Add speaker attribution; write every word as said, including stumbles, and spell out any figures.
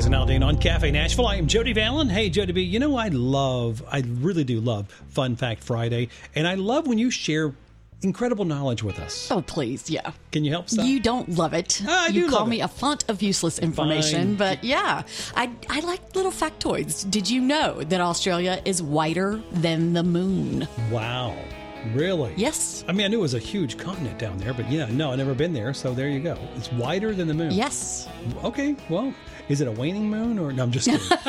Speaker 1: Fridays and Aldine on Cafe Nashville. I am Jody Vallon. Hey, Jody B, you know I love, I really do love Fun Fact Friday, and I love when you share incredible knowledge with us.
Speaker 2: Oh, please, yeah.
Speaker 1: Can you help stop?
Speaker 2: You don't love it.
Speaker 1: I
Speaker 2: you
Speaker 1: do
Speaker 2: call
Speaker 1: love
Speaker 2: me
Speaker 1: it.
Speaker 2: a font of useless information,
Speaker 1: Fine.
Speaker 2: but yeah, I I like little factoids. Did you know that Australia is whiter than the moon?
Speaker 1: Wow. Really?
Speaker 2: Yes.
Speaker 1: I mean, I knew it was a huge continent down there, but yeah, no, I've never been there, so there you go. It's wider than the moon.
Speaker 2: Yes.
Speaker 1: Okay, well, is it a waning moon or... No, I'm just kidding.